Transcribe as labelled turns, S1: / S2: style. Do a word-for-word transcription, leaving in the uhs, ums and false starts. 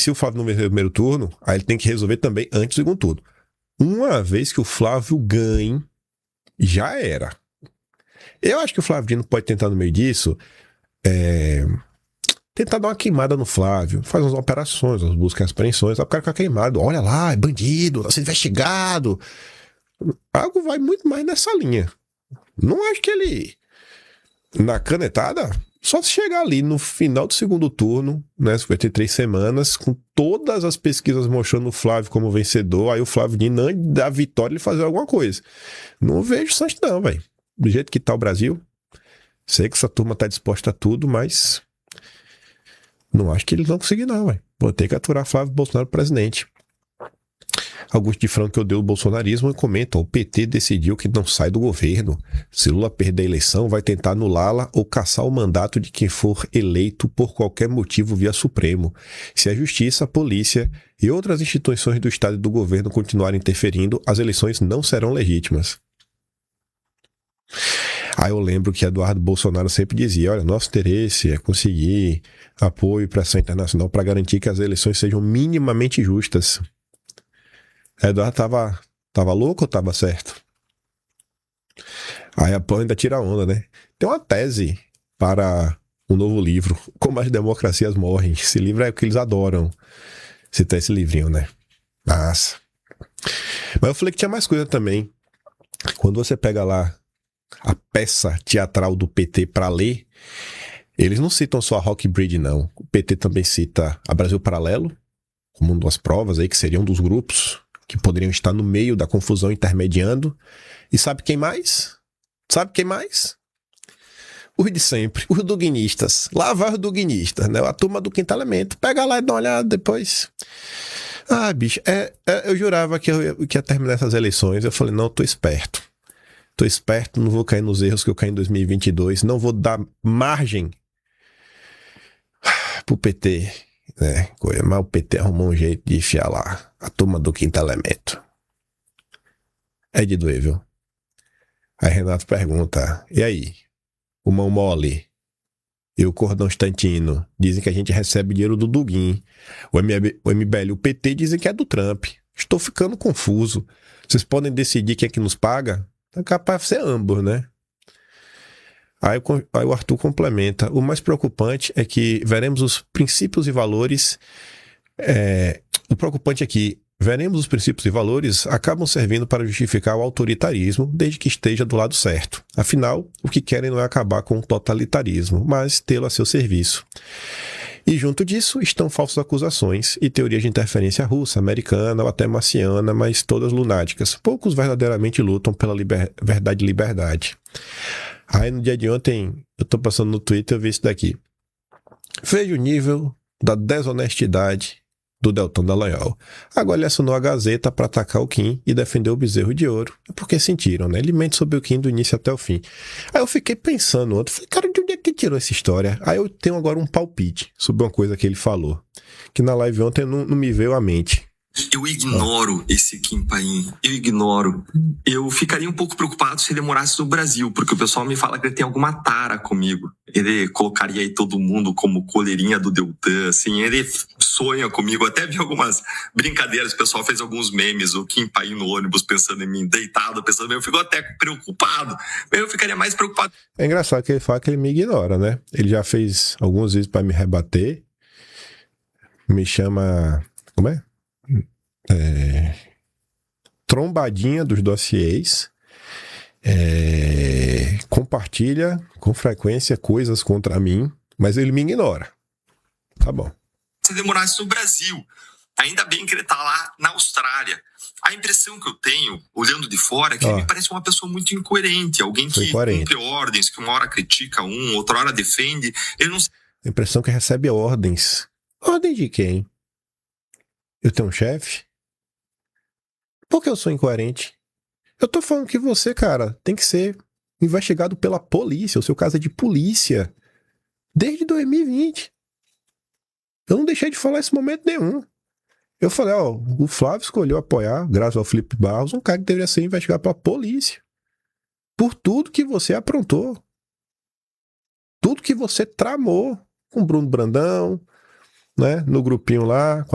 S1: se o Flávio não vencer o primeiro turno, aí ele tem que resolver também antes do segundo turno. Uma vez que o Flávio ganhe, já era. Eu acho que o Flávio Dino pode tentar no meio disso, é, tentar dar uma queimada no Flávio, fazer umas operações, umas buscas e apreensões, o cara fica queimado, olha lá, é bandido, vai ser investigado. Algo vai muito mais nessa linha. Não acho que ele, na canetada, só se chegar ali no final do segundo turno, né, cinquenta e três semanas, com todas as pesquisas mostrando o Flávio como vencedor, aí o Flávio Dino, antes da vitória, ele fazer alguma coisa. Não vejo chance não, velho. Do jeito que tá o Brasil, sei que essa turma tá disposta a tudo, mas não acho que eles vão conseguir não, velho. Vou ter que aturar Flávio Bolsonaro presidente. Augusto de Franco, que odeia o bolsonarismo, comenta: o P T decidiu que não sai do governo. Se Lula perder a eleição, vai tentar anulá-la ou cassar o mandato de quem for eleito por qualquer motivo via Supremo. Se a Justiça, a Polícia e outras instituições do Estado e do governo continuarem interferindo, as eleições não serão legítimas. Aí eu lembro que Eduardo Bolsonaro sempre dizia: olha, nosso interesse é conseguir apoio e pressão internacional para garantir que as eleições sejam minimamente justas. Eduardo tava, tava louco ou tava certo? Aí a Pan ainda tira onda, né? Tem uma tese para um novo livro, Como as Democracias Morrem. Esse livro é o que eles adoram citar esse livrinho, né? Nossa. Mas eu falei que tinha mais coisa também. Quando você pega lá a peça teatral do P T para ler, eles não citam só a Rock Bridge, não. O P T também cita a Brasil Paralelo, como uma das provas aí, que seria um dos grupos que poderiam estar no meio da confusão, intermediando. E sabe quem mais? Sabe quem mais? Os de sempre, os duguinistas. Lá vai os duguinistas, né? A turma do quinto elemento. Pega lá e dá uma olhada depois. Ah, bicho, é, é, eu jurava que eu, ia, que ia terminar essas eleições. Eu falei, não, tô esperto. Tô esperto, não vou cair nos erros que eu caí em dois mil e vinte e dois. Não vou dar margem pro P T, né? Mas o P T arrumou um jeito de enfiar lá a turma do quinto elemento. É de doer, viu? Aí Renato pergunta: e aí? O Mão Mole e o Cordão Stantino dizem que a gente recebe dinheiro do Duguin. O M B L e o P T dizem que é do Trump. Estou ficando confuso. Vocês podem decidir quem é que nos paga? É capaz de ser ambos, né? Aí, aí o Arthur complementa: o mais preocupante é que veremos os princípios e valores. É, o preocupante é que veremos os princípios e valores acabam servindo para justificar o autoritarismo, desde que esteja do lado certo. Afinal, o que querem não é acabar com o totalitarismo, mas tê-lo a seu serviço. E junto disso estão falsas acusações e teorias de interferência russa, americana ou até marciana, mas todas lunáticas. Poucos verdadeiramente lutam pela liber... verdade e liberdade. Aí no dia de ontem, eu tô passando no Twitter, eu vi isso daqui. Veja o nível da desonestidade do Deltan Dallagnol. Agora ele assinou a Gazeta para atacar o Kim e defender o bezerro de ouro. É porque sentiram, né? Ele mente sobre o Kim do início até o fim. Aí eu fiquei pensando ontem, falei, cara, de onde é que tirou essa história? Aí eu tenho agora um palpite sobre uma coisa que ele falou, que na live ontem não, não me veio à mente.
S2: Eu ignoro esse Kim Paim, eu ignoro. Eu ficaria um pouco preocupado se ele morasse no Brasil, porque o pessoal me fala que ele tem alguma tara comigo. Ele colocaria aí todo mundo como coleirinha do Deltan, assim, ele sonha comigo. Até vi algumas brincadeiras, o pessoal fez alguns memes, o Kim Paim no ônibus pensando em mim, deitado, pensando em mim, eu fico até preocupado. Eu ficaria mais preocupado.
S1: É engraçado que ele fala que ele me ignora, né? Ele já fez alguns vídeos para me rebater, me chama... Como é? É, trombadinha dos dossiês, é, compartilha com frequência coisas contra mim, mas ele me ignora. Tá bom.
S2: Se demorasse no Brasil, ainda bem que ele tá lá na Austrália. A impressão que eu tenho, olhando de fora, é que
S1: Ó,
S2: ele me parece uma pessoa muito incoerente, alguém que
S1: incoerente.
S2: cumpre ordens, que uma hora critica um, outra hora defende. Ele não...
S1: A impressão que recebe ordens. Ordem de quem? Eu tenho um chefe? Por que eu sou incoerente? Eu tô falando que você, cara, tem que ser investigado pela polícia. O seu caso é de polícia. Desde dois mil e vinte. Eu não deixei de falar esse momento nenhum. Eu falei, ó, o Flávio escolheu apoiar, graças ao Felipe Barros, um cara que deveria ser investigado pela polícia. Por tudo que você aprontou. Tudo que você tramou com o Bruno Brandão, né, no grupinho lá,